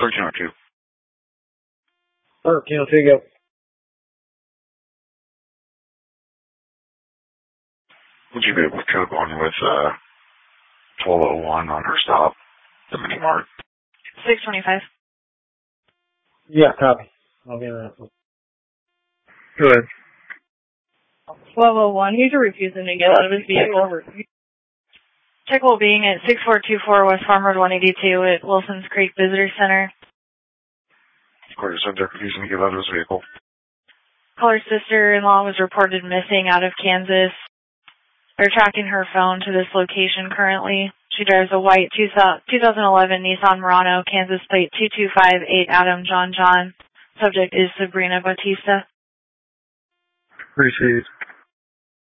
1302. 1302, go. Would you be able to code one with 1201 on her stop, the mini mart? 625. Yeah, copy. I'll be in that. Go ahead. 1201, he's refusing to get out of his vehicle. Check well being at 6424 West Farm Road 182 at Wilson's Creek Visitor Center. Quarter subject refusing to get out of his vehicle. Caller's sister-in-law was reported missing out of Kansas. They're tracking her phone to this location currently. She drives a white 2011 Nissan Murano, Kansas plate 2258 Adam John. Subject is Sabrina Bautista. Appreciate it.